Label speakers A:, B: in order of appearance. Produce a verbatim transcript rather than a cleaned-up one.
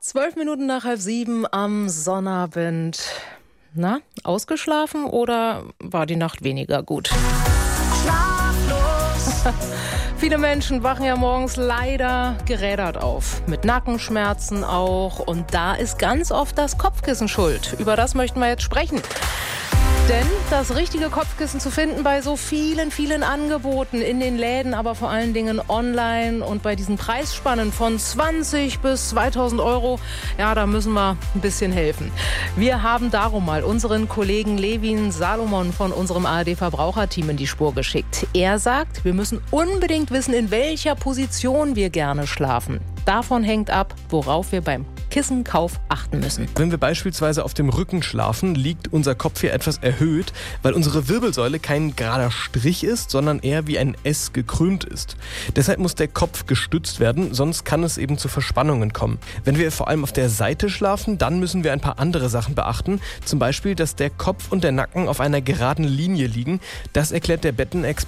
A: Zwölf Minuten nach halb sieben am Sonnabend. Na, ausgeschlafen oder war die Nacht weniger gut? Schlaflos. Viele Menschen wachen ja morgens leider gerädert auf. Mit Nackenschmerzen auch. Und da ist ganz oft das Kopfkissen schuld. Über das möchten wir jetzt sprechen. Denn das richtige Kopfkissen zu finden bei so vielen, vielen Angeboten in den Läden, aber vor allen Dingen online und bei diesen Preisspannen von zwanzig bis zweitausend Euro, ja, da müssen wir ein bisschen helfen. Wir haben darum mal unseren Kollegen Levin Salomon von unserem A R D-Verbraucherteam in die Spur geschickt. Er sagt, wir müssen unbedingt wissen, in welcher Position wir gerne schlafen. Davon hängt ab, worauf wir beim Kissenkauf achten müssen.
B: Wenn wir beispielsweise auf dem Rücken schlafen, liegt unser Kopf hier etwas erhöht, weil unsere Wirbelsäule kein gerader Strich ist, sondern eher wie ein S gekrümmt ist. Deshalb muss der Kopf gestützt werden, sonst kann es eben zu Verspannungen kommen. Wenn wir vor allem auf der Seite schlafen, dann müssen wir ein paar andere Sachen beachten. Zum Beispiel, dass der Kopf und der Nacken auf einer geraden Linie liegen. Das erklärt der Bettenexperte